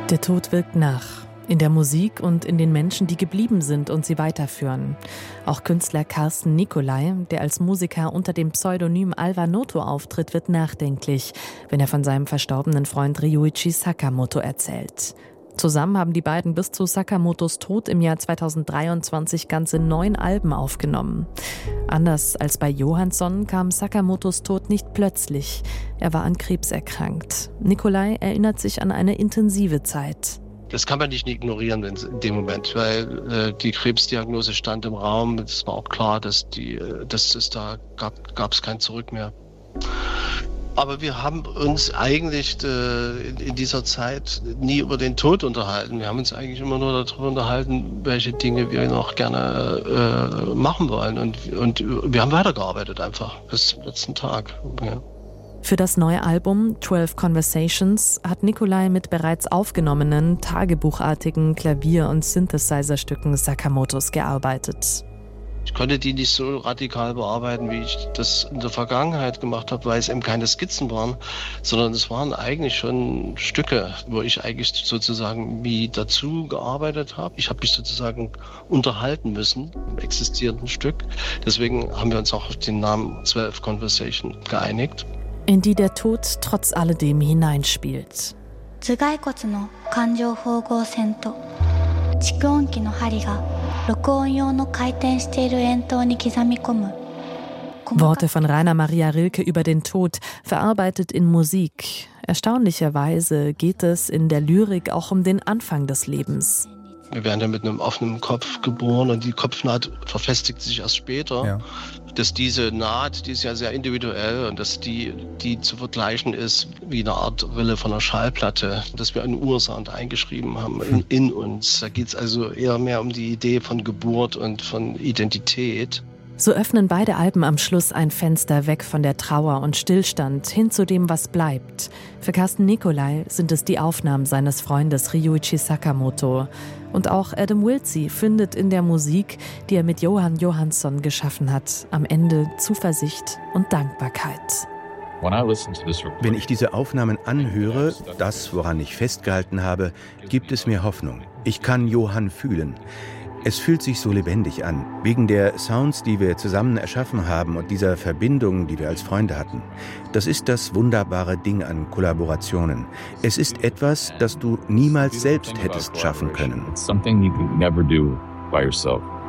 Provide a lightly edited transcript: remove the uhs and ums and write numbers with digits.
Der Tod wirkt nach. In der Musik und in den Menschen, die geblieben sind und sie weiterführen. Auch Künstler Carsten Nicolai, der als Musiker unter dem Pseudonym Alva Noto auftritt, wird nachdenklich, wenn er von seinem verstorbenen Freund Ryuichi Sakamoto erzählt. Zusammen haben die beiden bis zu Sakamotos Tod im Jahr 2023 ganze 9 Alben aufgenommen. Anders als bei Johansson kam Sakamotos Tod nicht plötzlich. Er war an Krebs erkrankt. Nicolai erinnert sich an eine intensive Zeit. Das kann man nicht ignorieren in dem Moment, weil die Krebsdiagnose stand im Raum. Es war auch klar, dass gab es kein Zurück mehr. Aber wir haben uns eigentlich in dieser Zeit nie über den Tod unterhalten. Wir haben uns eigentlich immer nur darüber unterhalten, welche Dinge wir noch gerne machen wollen. Und wir haben weitergearbeitet einfach bis zum letzten Tag. Ja. Für das neue Album 12 Conversations hat Nicolai mit bereits aufgenommenen, tagebuchartigen Klavier- und Synthesizer-Stücken Sakamotos gearbeitet. Ich konnte die nicht so radikal bearbeiten, wie ich das in der Vergangenheit gemacht habe, weil es eben keine Skizzen waren, sondern es waren eigentlich schon Stücke, wo ich eigentlich sozusagen wie dazu gearbeitet habe. Ich habe mich sozusagen unterhalten müssen im existierenden Stück. Deswegen haben wir uns auch auf den Namen 12 Conversation geeinigt. In die der Tod trotz alledem hineinspielt. Worte von Rainer Maria Rilke über den Tod, verarbeitet in Musik. Erstaunlicherweise geht es in der Lyrik auch um den Anfang des Lebens. Wir werden ja mit einem offenen Kopf geboren und die Kopfnaht verfestigt sich erst später. Ja. Dass diese Naht, die ist ja sehr individuell und dass die zu vergleichen ist wie eine Art Rille von einer Schallplatte, dass wir einen Ursound eingeschrieben haben in uns. Da geht es also eher mehr um die Idee von Geburt und von Identität. So öffnen beide Alben am Schluss ein Fenster weg von der Trauer und Stillstand hin zu dem, was bleibt. Für Carsten Nicolai sind es die Aufnahmen seines Freundes Ryuichi Sakamoto. Und auch Adam Wiltzie findet in der Musik, die er mit Jóhann Jóhannsson geschaffen hat, am Ende Zuversicht und Dankbarkeit. Wenn ich diese Aufnahmen anhöre, das, woran ich festgehalten habe, gibt es mir Hoffnung. Ich kann Johann fühlen. Es fühlt sich so lebendig an, wegen der Sounds, die wir zusammen erschaffen haben und dieser Verbindung, die wir als Freunde hatten. Das ist das wunderbare Ding an Kollaborationen. Es ist etwas, das du niemals selbst hättest schaffen können.